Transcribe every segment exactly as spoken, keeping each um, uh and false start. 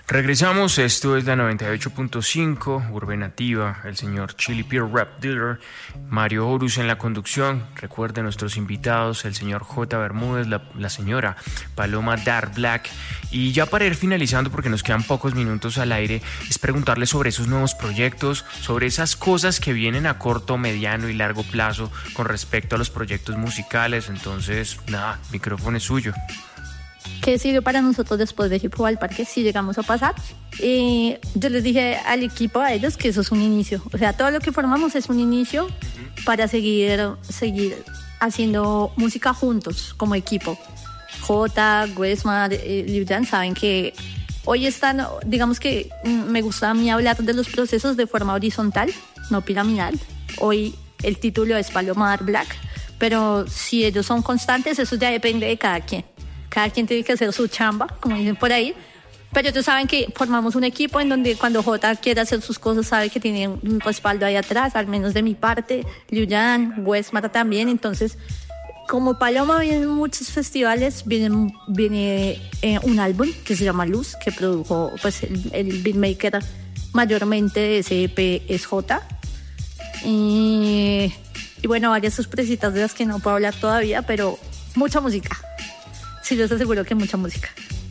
Regresamos, esto es la noventa y ocho punto cinco, Urbe Nativa, el señor Chili P Rap Dealer, Mario Horus en la conducción. Recuerden nuestros invitados, el señor J. Bermúdez, la, la señora Paloma Dar Black. Y ya para ir finalizando, porque nos quedan pocos minutos al aire, es preguntarle sobre esos nuevos proyectos, sobre esas cosas que vienen a corto, mediano y largo plazo con respecto a los proyectos musicales. Entonces, nada, el micrófono es suyo. ¿Qué sirvió para nosotros después de Hip Hop al Parque? Si llegamos a pasar. Y yo les dije al equipo, a ellos, que eso es un inicio. O sea, todo lo que formamos es un inicio para seguir, seguir haciendo música juntos, como equipo. J, Westmar, eh, Liu Jan saben que hoy están, digamos que me gusta a mí hablar de los procesos de forma horizontal, no piramidal. Hoy el título es Paloma Dar Black, pero si ellos son constantes, eso ya depende de cada quien. Cada quien tiene que hacer su chamba, como dicen por ahí. Pero ellos saben que formamos un equipo en donde cuando J quiere hacer sus cosas, sabe que tiene un respaldo ahí atrás, al menos de mi parte. Liu Jan, Westmar también. Entonces, como Paloma vienen muchos festivales, viene, viene eh, un álbum que se llama Luz, que produjo pues, el, el beatmaker mayormente de ese E P es J. Y, y bueno, varias sorpresitas de las que no puedo hablar todavía, pero mucha música. Sí, yo te aseguro que mucha música.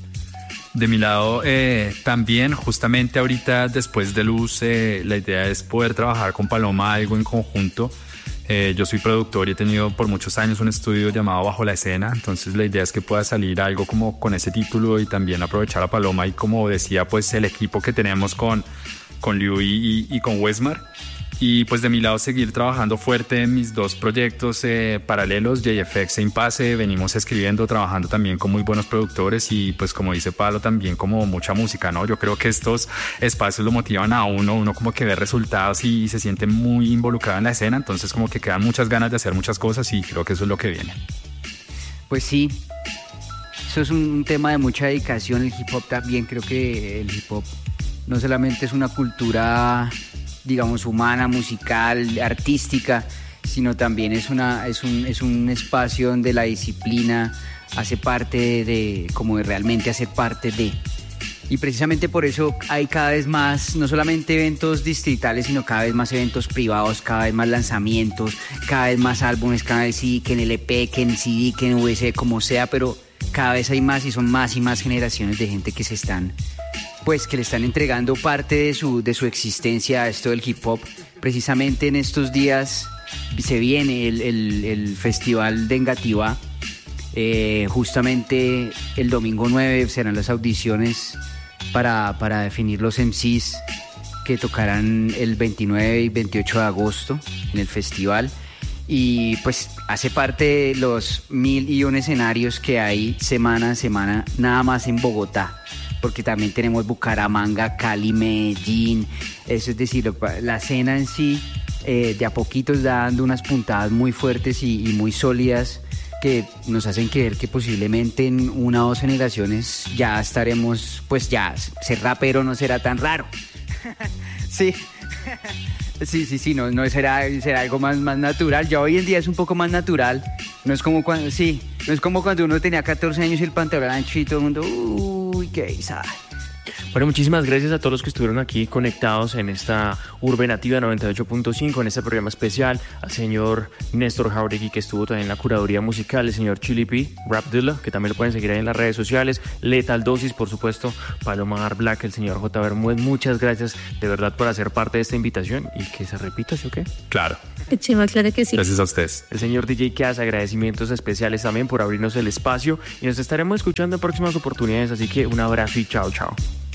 De mi lado, eh, también, justamente ahorita, después de Luz, eh, la idea es poder trabajar con Paloma algo en conjunto. Eh, yo soy productor y he tenido por muchos años un estudio llamado Bajo la Escena, entonces la idea es que pueda salir algo como con ese título y también aprovechar a Paloma y, como decía, pues el equipo que tenemos con, con Liu y, y, y con Westmar. Y pues de mi lado seguir trabajando fuerte en mis dos proyectos eh, paralelos, J F X e Impasse. Venimos escribiendo, trabajando también con muy buenos productores y pues como dice Pablo, también como mucha música, ¿no? Yo creo que estos espacios lo motivan a uno, uno como que ve resultados y, y se siente muy involucrado en la escena, entonces como que quedan muchas ganas de hacer muchas cosas y creo que eso es lo que viene. Pues sí, eso es un tema de mucha dedicación. El hip hop también, creo que el hip hop no solamente es una cultura, digamos, humana, musical, artística, sino también es, una, es, un, es un espacio donde la disciplina hace parte de, de, como de realmente hacer parte de. Y precisamente por eso hay cada vez más, no solamente eventos distritales, sino cada vez más eventos privados, cada vez más lanzamientos, cada vez más álbumes, cada vez sí, que en el E P, que en C D, que en U S B, como sea, pero cada vez hay más y son más y más generaciones de gente que se están, pues que le están entregando parte de su, de su existencia a esto del hip hop. Precisamente en estos días se viene el, el, el festival de Engativá. Eh, justamente el domingo nueve serán las audiciones para, para definir los M Cs que tocarán el veintinueve y veintiocho de agosto en el festival. Y pues hace parte de los mil y un escenarios que hay semana a semana, nada más en Bogotá, porque también tenemos Bucaramanga, Cali, Medellín. Eso es decir, la escena en sí eh, de a poquito está dando unas puntadas muy fuertes y, y muy sólidas que nos hacen creer que posiblemente en una o dos generaciones ya estaremos, pues ya, ser rapero no será tan raro. Sí. Sí, sí, sí, no, no será, será algo más, más natural. Ya hoy en día es un poco más natural. No es como cuando, sí, no es como cuando uno tenía catorce años y el pantalón ancho y todo el mundo, uy, qué guisada. Bueno, muchísimas gracias a todos los que estuvieron aquí conectados en esta Urbe Nativa noventa y ocho punto cinco, en este programa especial, al señor Néstor Jauregui, que estuvo también en la curaduría musical, el señor Chili P Rap Dealer, que también lo pueden seguir ahí en las redes sociales, Lethal Dosis, por supuesto, Paloma Dar Black, el señor J. Bermúdez. Muchas gracias de verdad por hacer parte de esta invitación y que se repita, ¿sí o qué? Claro. Chima, claro que sí. Gracias a ustedes. El señor D J Kaz, agradecimientos especiales también por abrirnos el espacio y nos estaremos escuchando en próximas oportunidades, así que un abrazo y chao, chao.